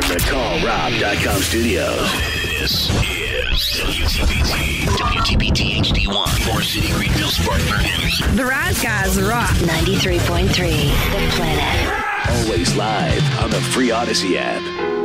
the CallRob.com studios. This is WTBT HD1, Forest City, Greenville, Spartanburg. The Rise Guys rock. 93.3, The Planet. Always live on the free Odyssey app.